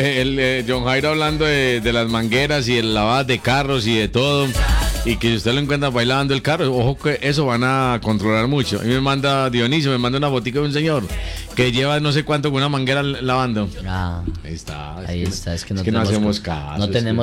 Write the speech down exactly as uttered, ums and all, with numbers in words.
el, eh, John Jairo hablando de, de las mangueras y el lavado de carros y de todo. Y que si usted lo encuentra bailando el carro, ojo que eso van a controlar mucho. A mí me manda Dionisio, me manda una botica de un señor que lleva no sé cuánto con una manguera lavando. Ah, Ahí está. ahí que, está, es que no es que no tenemos hacemos cu- caso. no es tenemos